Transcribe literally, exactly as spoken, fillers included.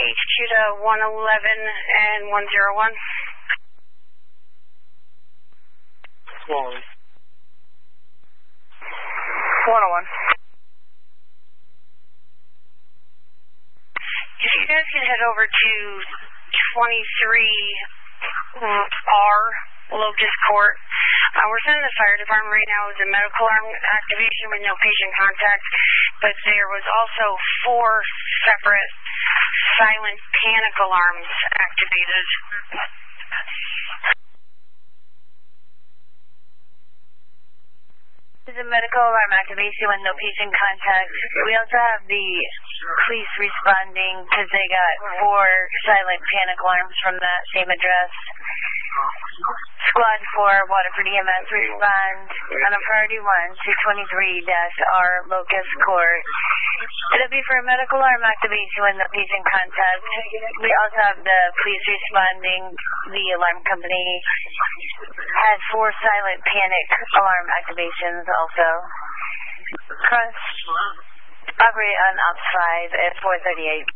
H Q to one eleven and one oh one. Wally. one oh one. If you guys could head over to twenty-three R Locust Court. Uh, we're sending the fire department right now with a medical alarm activation with no patient contact, but there was also four separate silent panic alarms activated. This is a medical alarm activation with no patient contact. We also have the police responding because they got four silent panic alarms from that same address. Squad four, Waterford E M S respond on a priority one to twenty-three R Locust Court. It'll be for a medical alarm activation with no patient contact. We also have the police responding. The alarm company had four silent panic alarm activations also. Cross operate on Ops five at four thirty-eight.